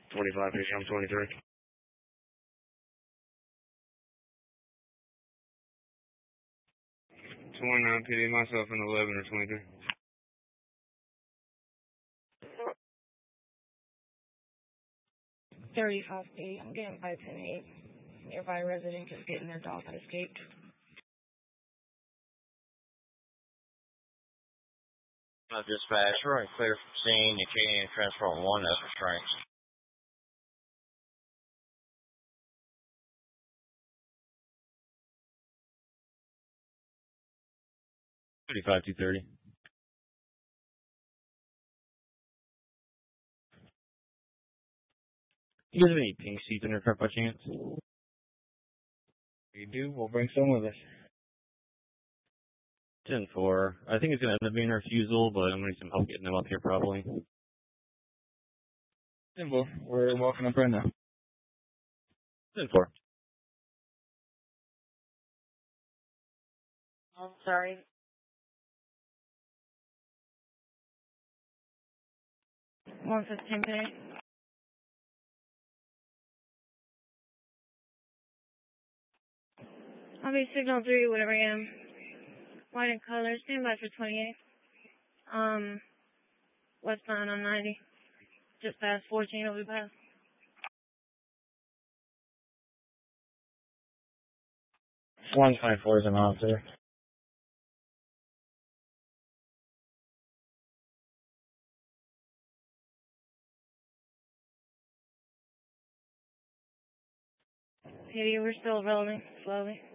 25 PD, I'm 23. 29 PD, myself in 11 or 23. 35 feet. I'm getting 510-8. Nearby resident is getting their dog that escaped. Dispatch, we're clear from scene. You can't transport 1 as restraints. $35 $230. You guys have any pink sheets in your truck by chance? We do. We'll bring some with us. 10-4. I think it's going to end up being a refusal, but I'm going to need some help getting them up here probably. 10-4. We're walking up right now. 10-4. I'm sorry. One 15 pay. I'll be signal 3, whatever I am. White in color. Stand by for 28. Westbound on 90. Just past 14, it'll be past. One 24 is an officer. Maybe we're still rolling slowly.